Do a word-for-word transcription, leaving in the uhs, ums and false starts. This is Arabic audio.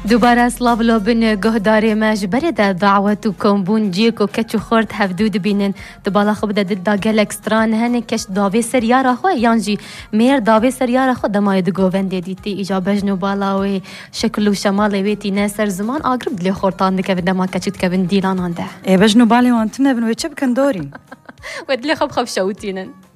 دوباره سلاو لابن گهداری ماج برده دعوت و کمبون جیک و کچ و خورد هفدود بینن دبالا خب ده دا گلکستران هنه کش داوی سریار خو یانجی میر داوی سریار خو دمای دگو ونده دیتی ایجا بجنو بالا و شکل و شمال ویتی نسر زمان آگرب دلی خورتان دکه دما کچت که دیلان هنده ای بجنو بالی وانتنه بنو چه بکن دارین ودلی خب خب شوتینن